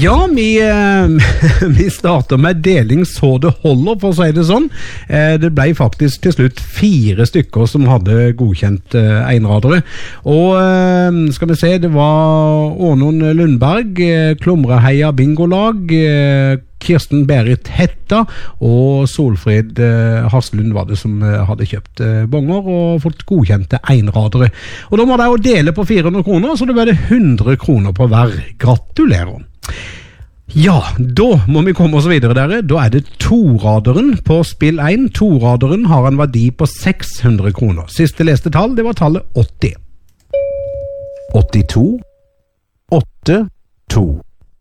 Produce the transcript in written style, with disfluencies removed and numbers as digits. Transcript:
Ja, vi starter med deling så det holder, for å si det sånn. Det ble faktisk til slutt 4 stykker som hadde godkjent einradere. Og skal vi se, det var Ånon Lundberg, Klomreheia Bingolag, Kirsten Berit Hetta og Solfrid Haslund var det som hadde kjøpt bonger og fått godkjente einradere. Og da må de jo dele på 400 kroner, så det ble 100 kroner på hver. Gratulerer! Ja, da må vi komme oss videre dere. Da det toraderen på spill 1. Toraderen har en verdi på 600 kroner. Siste leste tall, det var tallet 80. 82 8 2